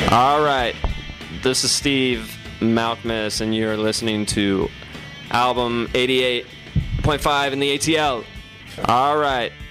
All right. This is Steve Malkmus, and you're listening to album 88.5 in the ATL. All right.